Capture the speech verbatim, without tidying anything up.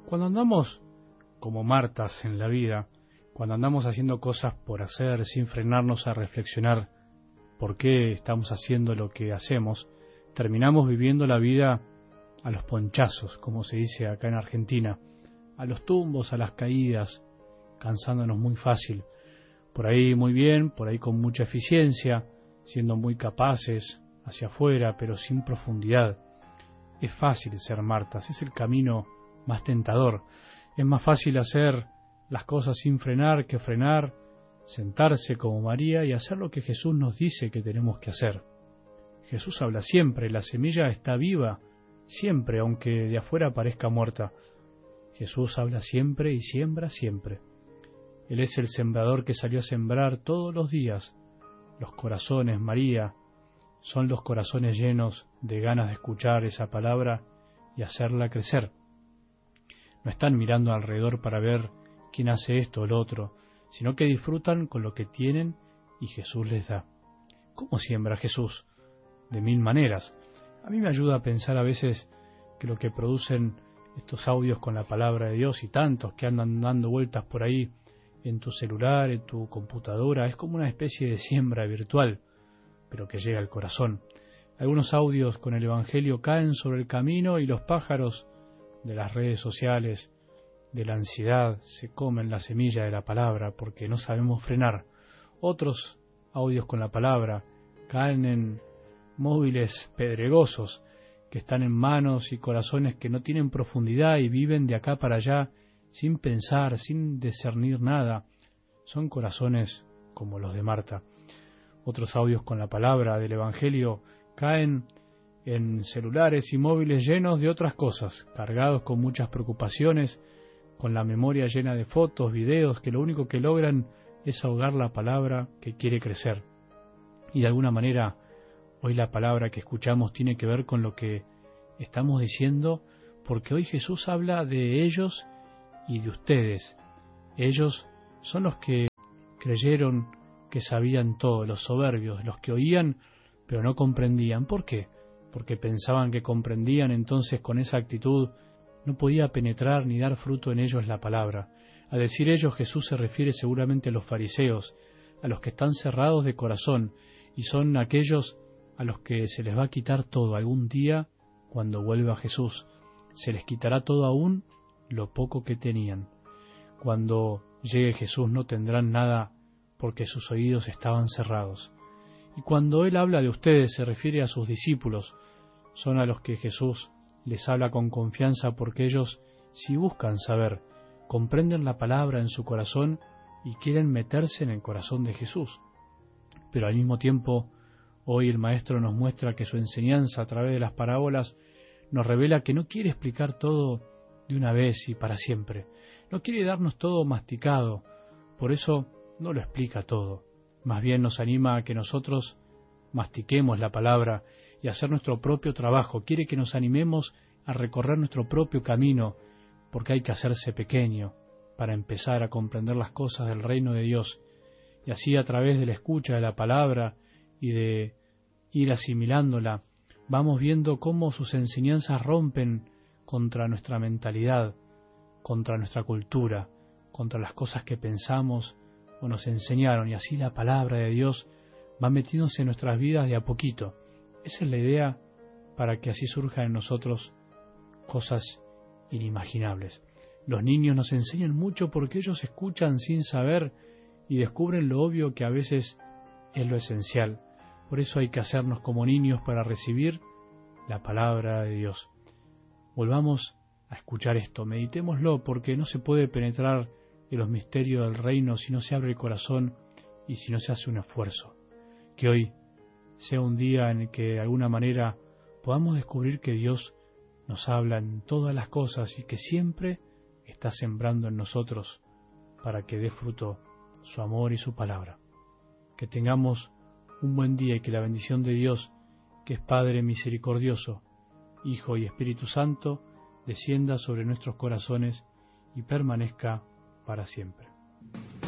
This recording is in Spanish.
Cuando andamos como Martas en la vida, cuando andamos haciendo cosas por hacer sin frenarnos a reflexionar por qué estamos haciendo lo que hacemos, terminamos viviendo la vida a los ponchazos, como se dice acá en Argentina, a los tumbos, a las caídas, cansándonos muy fácil. Por ahí muy bien, por ahí con mucha eficiencia, siendo muy capaces hacia afuera, pero sin profundidad. Es fácil ser Martas, es el camino más tentador. Es más fácil hacer las cosas sin frenar que frenar, sentarse como María y hacer lo que Jesús nos dice que tenemos que hacer. Jesús habla siempre, la semilla está viva, siempre, aunque de afuera parezca muerta. Jesús habla siempre y siembra siempre. Él es el sembrador que salió a sembrar todos los días. Los corazones, María, son los corazones llenos de ganas de escuchar esa palabra y hacerla crecer. No están mirando alrededor para ver quién hace esto o lo otro, sino que disfrutan con lo que tienen y Jesús les da. ¿Cómo siembra Jesús? De mil maneras. A mí me ayuda a pensar a veces que lo que producen estos audios con la palabra de Dios y tantos que andan dando vueltas por ahí en tu celular, en tu computadora, es como una especie de siembra virtual, pero que llega al corazón. Algunos audios con el Evangelio caen sobre el camino y los pájaros de las redes sociales, de la ansiedad, se comen la semilla de la palabra porque no sabemos frenar. Otros audios con la palabra caen en móviles pedregosos que están en manos y corazones que no tienen profundidad y viven de acá para allá sin pensar, sin discernir nada. Son corazones como los de Marta. Otros audios con la palabra del Evangelio caen en celulares y móviles llenos de otras cosas, cargados con muchas preocupaciones, con la memoria llena de fotos, videos, que lo único que logran es ahogar la palabra que quiere crecer. Y de alguna manera, hoy la palabra que escuchamos tiene que ver con lo que estamos diciendo, porque hoy Jesús habla de ellos y de ustedes. Ellos son los que creyeron que sabían todo, los soberbios, los que oían pero no comprendían. ¿Por qué? Porque pensaban que comprendían, entonces con esa actitud no podía penetrar ni dar fruto en ellos la palabra. Al decir ellos, Jesús se refiere seguramente a los fariseos, a los que están cerrados de corazón, y son aquellos a los que se les va a quitar todo algún día cuando vuelva Jesús. Se les quitará todo aún lo poco que tenían. Cuando llegue Jesús no tendrán nada porque sus oídos estaban cerrados. Y cuando Él habla de ustedes se refiere a sus discípulos. Son a los que Jesús les habla con confianza porque ellos, si buscan saber, comprenden la palabra en su corazón y quieren meterse en el corazón de Jesús. Pero al mismo tiempo, hoy el Maestro nos muestra que su enseñanza a través de las parábolas nos revela que no quiere explicar todo de una vez y para siempre. No quiere darnos todo masticado, por eso no lo explica todo. Más bien nos anima a que nosotros mastiquemos la palabra y hacer nuestro propio trabajo. Quiere que nos animemos a recorrer nuestro propio camino, porque hay que hacerse pequeño para empezar a comprender las cosas del reino de Dios. Y así, a través de la escucha de la palabra y de ir asimilándola, vamos viendo cómo sus enseñanzas rompen contra nuestra mentalidad, contra nuestra cultura, contra las cosas que pensamos o nos enseñaron, y así la palabra de Dios va metiéndose en nuestras vidas de a poquito. Esa es la idea, para que así surjan en nosotros cosas inimaginables. Los niños nos enseñan mucho porque ellos escuchan sin saber y descubren lo obvio que a veces es lo esencial. Por eso hay que hacernos como niños para recibir la palabra de Dios. Volvamos a escuchar esto, meditémoslo, porque no se puede penetrar en los misterios del reino si no se abre el corazón y si no se hace un esfuerzo. Que hoy sea un día en el que de alguna manera podamos descubrir que Dios nos habla en todas las cosas y que siempre está sembrando en nosotros para que dé fruto su amor y su palabra. Que tengamos un buen día y que la bendición de Dios, que es Padre misericordioso, Hijo y Espíritu Santo, descienda sobre nuestros corazones y permanezca para siempre.